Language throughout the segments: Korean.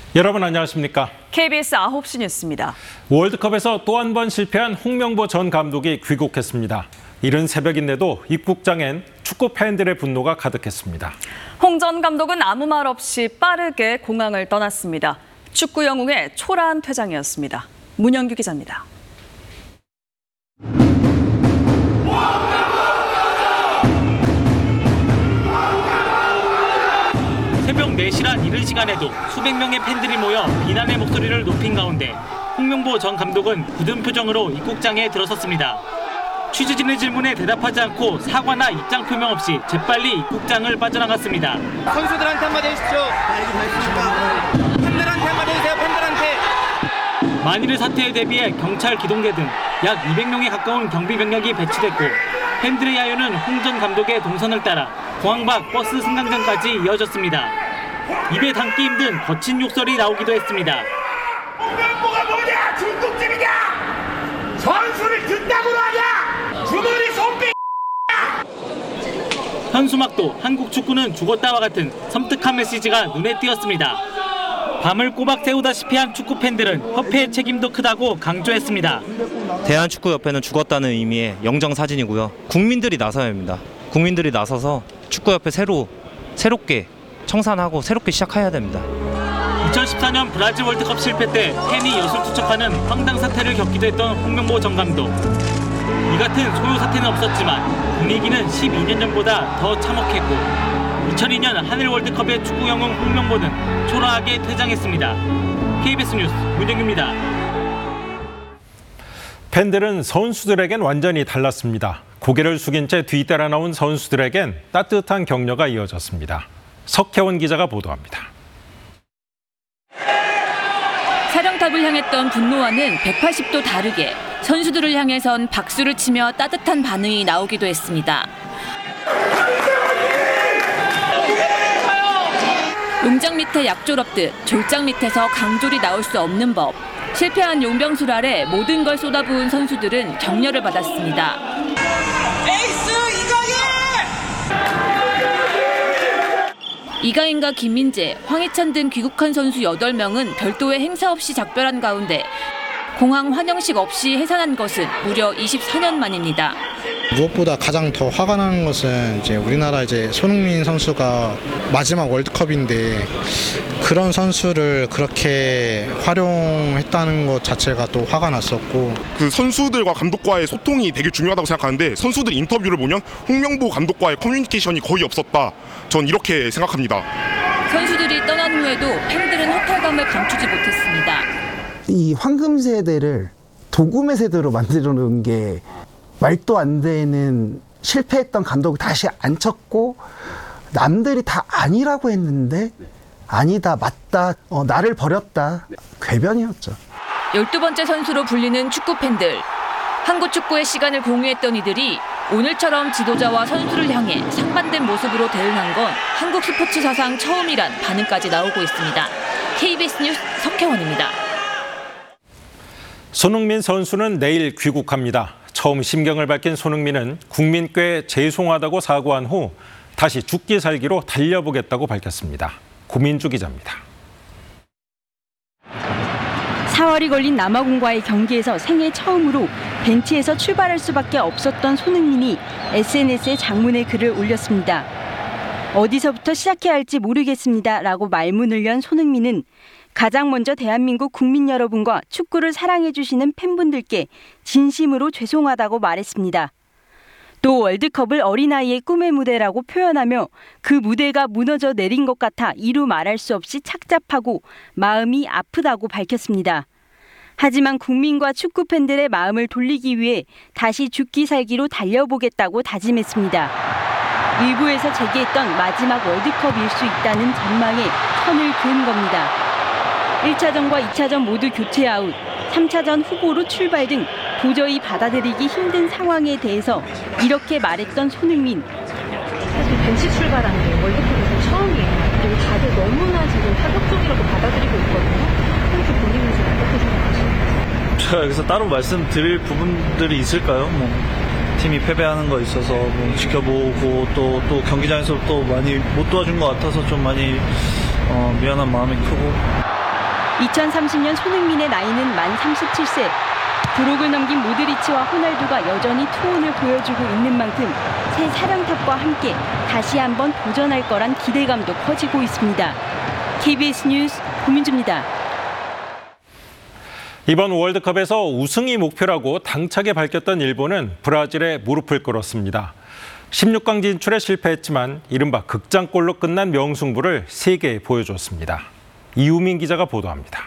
여러분 안녕하십니까? KBS 9시 뉴스입니다. 월드컵에서 또 한 번 실패한 홍명보 전 감독이 귀국했습니다. 이른 새벽인데도 입국장엔 축구 팬들의 분노가 가득했습니다. 홍 전 감독은 아무 말 없이 빠르게 공항을 떠났습니다. 축구 영웅의 초라한 퇴장이었습니다. 문영규 기자입니다. 새벽 4시란 이른 시간에도 수백 명의 팬들이 모여 비난의 목소리를 높인 가운데 홍명보 전 감독은 굳은 표정으로 입국장에 들어섰습니다. 취재진의 질문에 대답하지 않고 사과나 입장 표명 없이 재빨리 입국장을 빠져나갔습니다. 선수들한테 한마디 해주십시오. 팬들한테 한마디 해주세요. 팬들한테. 만일의 사태에 대비해 경찰 기동대 등 약 200명에 가까운 경비 병력이 배치됐고 팬들의 야유는 홍 전 감독의 동선을 따라 공항 밖 버스 승강장까지 이어졌습니다. 입에 담기 힘든 거친 욕설이 나오기도 했습니다. 홍명보가 뭐냐? 중국집이냐? 선수를 듣다고 하냐? 주머니 손빛. 현수막도 한국 축구는 죽었다와 같은 섬뜩한 메시지가 눈에 띄었습니다. 밤을 꼬박 새우다시피 한 축구 팬들은 협회의 책임도 크다고 강조했습니다. 대한축구협회는 죽었다는 의미의 영정사진이고요. 국민들이 나서야 합니다. 국민들이 나서서 축구협회 새롭게 청산하고 새롭게 시작해야 됩니다. 2014년 브라질 월드컵 실패 때 팬이 엿을 투척하는 황당 사태를 겪기도 했던 홍명보 전 감독. 이 같은 소요 사태는 없었지만 분위기는 12년 전보다 더 참혹했고 2002년 한일 월드컵의 축구 영웅 홍명보는 초라하게 퇴장했습니다. KBS 뉴스 문영규입니다. 팬들은 선수들에겐 완전히 달랐습니다. 고개를 숙인 채 뒤따라 나온 선수들에겐 따뜻한 격려가 이어졌습니다. 석혜원 기자가 보도합니다. 사령탑을 향했던 분노와는 180도 다르게 선수들을 향해선 박수를 치며 따뜻한 반응이 나오기도 했습니다. 용장 밑에 약 졸업듯 졸장 밑에서 강졸이 나올 수 없는 법. 실패한 용병술 아래 모든 걸 쏟아부은 선수들은 격려를 받았습니다. 에이스 이강인! 이강인과 김민재, 황희찬 등 귀국한 선수 8명은 별도의 행사 없이 작별한 가운데 공항 환영식 없이 해산한 것은 무려 24년 만입니다. 무엇보다 가장 더 화가 나는 것은 이제 우리나라 손흥민 선수가 마지막 월드컵인데 그런 선수를 그렇게 활용했다는 것 자체가 또 화가 났었고, 그 선수들과 감독과의 소통이 되게 중요하다고 생각하는데 선수들 인터뷰를 보면 홍명보 감독과의 커뮤니케이션이 거의 없었다. 전 이렇게 생각합니다. 선수들이 떠난 후에도 팬들은 허탈감을 감추지 못했습니다. 이 황금 세대를 도금의 세대로 만들어 놓은 게 말도 안 되는 실패했던 감독을 다시 앉혔고 남들이 다 아니라고 했는데 아니다, 맞다, 나를 버렸다. 궤변이었죠. 12번째 선수로 불리는 축구 팬들. 한국 축구의 시간을 공유했던 이들이 오늘처럼 지도자와 선수를 향해 상반된 모습으로 대응한 건 한국 스포츠 사상 처음이란 반응까지 나오고 있습니다. KBS 뉴스 석혜원입니다. 손흥민 선수는 내일 귀국합니다. 처음 심경을 밝힌 손흥민은 국민께 죄송하다고 사과한 후 다시 죽기 살기로 달려보겠다고 밝혔습니다. 고민주 기자입니다. 4월이 걸린 남아공과의 경기에서 생애 처음으로 벤치에서 출발할 수밖에 없었던 손흥민이 SNS에 장문의 글을 올렸습니다. 어디서부터 시작해야 할지 모르겠습니다 라고 말문을 연 손흥민은 가장 먼저 대한민국 국민 여러분과 축구를 사랑해주시는 팬분들께 진심으로 죄송하다고 말했습니다. 또 월드컵을 어린아이의 꿈의 무대라고 표현하며 그 무대가 무너져 내린 것 같아 이루 말할 수 없이 착잡하고 마음이 아프다고 밝혔습니다. 하지만 국민과 축구 팬들의 마음을 돌리기 위해 다시 죽기 살기로 달려보겠다고 다짐했습니다. 일부에서 제기했던 마지막 월드컵일 수 있다는 전망에 선을 그은 겁니다. 1차전과 2차전 모두 교체 아웃, 3차전 후보로 출발 등 도저히 받아들이기 힘든 상황에 대해서 이렇게 말했던 손흥민. 사실 벤치 출발하는 게 월드컵에서 처음이에요. 그리고 다들 너무나 지금 파격적이라고 받아들이고 있거든요. 혹시 본인은 지금 어떻게 생각하시나요? 제가 여기서 따로 말씀드릴 부분들이 있을까요? 팀이 패배하는 거 있어서 지켜보고 또 경기장에서 또 많이 못 도와준 것 같아서 좀 많이 미안한 마음이 크고. 2030년 손흥민의 나이는 만 37세. 브록을 넘긴 모드리치와 호날두가 여전히 투혼을 보여주고 있는 만큼 새 사령탑과 함께 다시 한번 도전할 거란 기대감도 커지고 있습니다. KBS 뉴스 고민주입니다. 이번 월드컵에서 우승이 목표라고 당차게 밝혔던 일본은 브라질에 무릎을 꿇었습니다. 16강 진출에 실패했지만 이른바 극장골로 끝난 명승부를 세계에 보여줬습니다. 이우민 기자가 보도합니다.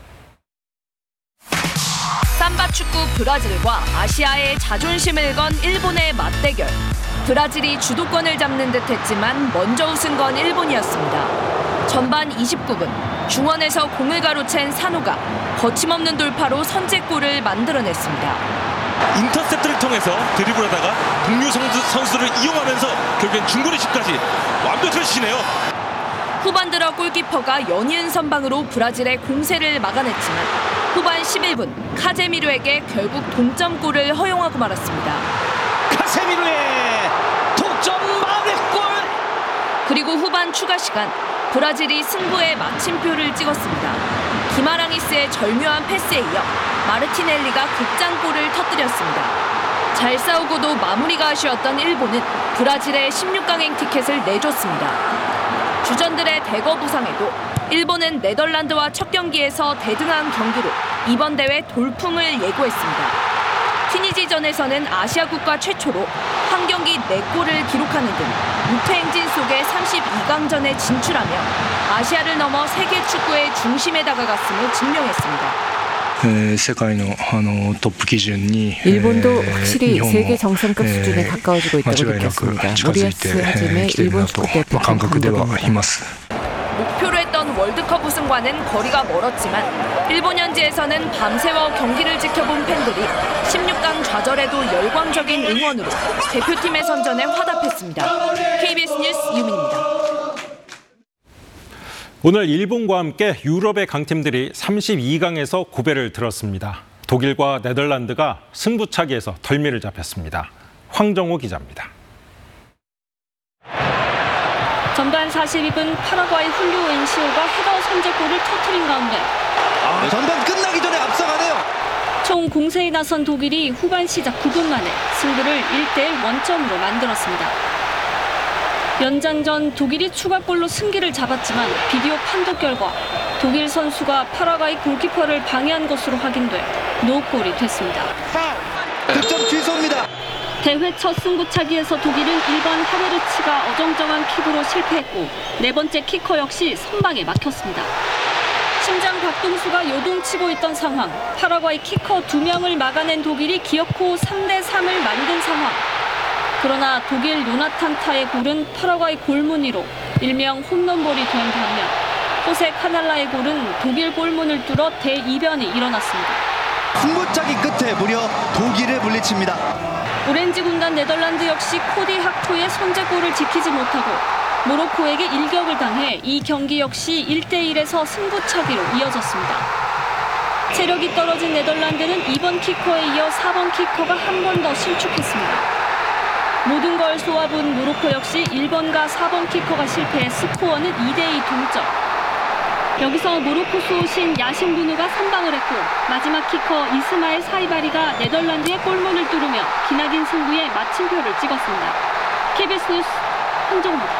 삼바 축구 브라질과 아시아의 자존심을 건 일본의 맞대결. 브라질이 주도권을 잡는 듯했지만 먼저 웃은 건 일본이었습니다. 전반 29분 중원에서 공을 가로챈 산호가 거침없는 돌파로 선제골을 만들어냈습니다. 인터셉트를 통해서 드리블하다가 동료 선수를 이용하면서 결국엔 중거리 슛까지 완벽한 슛이네요. 후반 들어 골키퍼가 연이은 선방으로 브라질의 공세를 막아냈지만 후반 11분 카제미르에게 결국 동점골을 허용하고 말았습니다. 카세미르의 동점 만회골! 그리고 후반 추가 시간 브라질이 승부의 마침표를 찍었습니다. 기마랑이스의 절묘한 패스에 이어 마르티넬리가 극장골을 터뜨렸습니다. 잘 싸우고도 마무리가 아쉬웠던 일본은 브라질의 16강행 티켓을 내줬습니다. 주전들의 대거 부상에도 일본은 네덜란드와 첫 경기에서 대등한 경기로 이번 대회 돌풍을 예고했습니다. 튀니지전에서는 아시아 국가 최초로 한 경기 4골을 기록하는 등 무패 행진 속에 32강전에 진출하며 아시아를 넘어 세계 축구의 중심에 다가갔음을 증명했습니다. 일본도 확실히 세계 정상급 수준에 가까워지고 있다고 느꼈습니다. 모리야스 하짐의 일본 축구대표 감독입니다. 목표로 했던 월드컵 우승과는 거리가 멀었지만 일본 현지에서는 밤새워 경기를 지켜본 팬들이 16강 좌절에도 열광적인 응원으로 대표팀의 선전에 화답했습니다. KBS 뉴스 유민입니다. 오늘 일본과 함께 유럽의 강팀들이 32강에서 고배를 들었습니다. 독일과 네덜란드가 승부차기에서 덜미를 잡혔습니다. 황정호 기자입니다. 전반 42분 파라과이 훌리오 엔시오가 헤더 선제골을 터뜨린 가운데 전반 끝나기 전에 앞서가네요. 총 공세에 나선 독일이 후반 시작 9분 만에 승부를 1대1 원점으로 만들었습니다. 연장전 독일이 추가골로 승기를 잡았지만 비디오 판독 결과 독일 선수가 파라과이 골키퍼를 방해한 것으로 확인돼 노골이 됐습니다. 득점 취소입니다. 대회 첫 승부차기에서 독일은 1번 하베르츠가 어정쩡한 킥으로 실패했고 네 번째 키커 역시 선방에 막혔습니다. 심장 박동수가 요동치고 있던 상황. 파라과이 키커 2명을 막아낸 독일이 기어코 3대3을 만든 상황. 그러나 독일 요나탄 타의 골은 파라과이 골문위로 일명 홈런볼이 된 반면 호세 카날라의 골은 독일 골문을 뚫어 대이변이 일어났습니다. 승부차기 끝에 무려 독일을 물리칩니다. 오렌지 군단 네덜란드 역시 코디 하쿠의 선제골을 지키지 못하고 모로코에게 일격을 당해 이 경기 역시 1대1에서 승부차기로 이어졌습니다. 체력이 떨어진 네덜란드는 2번 키커에 이어 4번 키커가 한 번 더 실축했습니다. 모든 걸 쏘아본 모로코 역시 1번과 4번 키커가 실패해 스코어는 2대2 동점. 여기서 모로코 수호신 야신 부누가 선방을 했고 마지막 키커 이스마엘 사이바리가 네덜란드의 골문을 뚫으며 기나긴 승부에 마침표를 찍었습니다. KBS 뉴스 황정호입니다.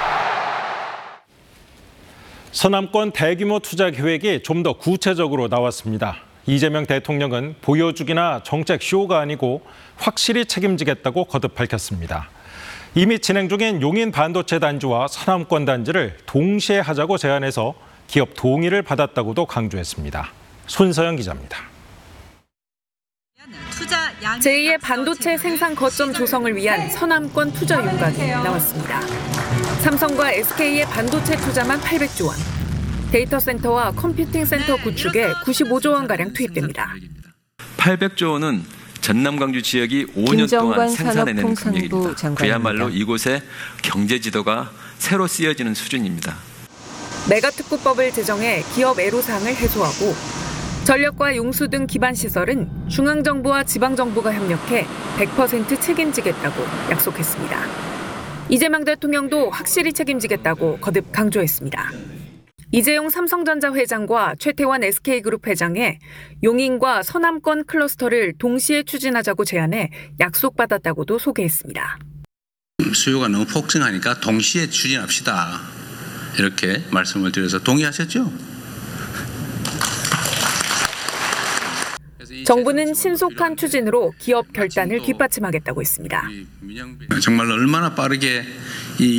서남권 대규모 투자 계획이 좀 더 구체적으로 나왔습니다. 이재명 대통령은 보여주기나 정책 쇼가 아니고 확실히 책임지겠다고 거듭 밝혔습니다. 이미 진행 중인 용인 반도체 단지와 서남권 단지를 동시에 하자고 제안해서 기업 동의를 받았다고도 강조했습니다. 손서영 기자입니다. 제2의 반도체 생산 거점 조성을 위한 서남권 투자 윤곽이 나왔습니다. 삼성과 SK의 반도체 투자만 800조 원, 데이터 센터와 컴퓨팅 센터 구축에 95조 원가량 투입됩니다. 800조 원은 전남 광주 지역이 5년 동안 생산해낸 금액입니다. 그야말로 이곳의 경제 지도가 새로 쓰여지는 수준입니다. 메가특구법을 제정해 기업 애로사항을 해소하고 전력과 용수 등 기반 시설은 중앙정부와 지방정부가 협력해 100% 책임지겠다고 약속했습니다. 이재명 대통령도 확실히 책임지겠다고 거듭 강조했습니다. 이재용 삼성전자 회장과 최태원 SK그룹 회장에 용인과 서남권 클러스터를 동시에 추진하자고 제안해 약속받았다고도 소개했습니다. 수요가 너무 폭증하니까 동시에 추진합시다. 이렇게 말씀을 드려서 동의하셨죠? 정부는 신속한 추진으로 기업 결단을 뒷받침하겠다고 했습니다. 정말 얼마나 빠르게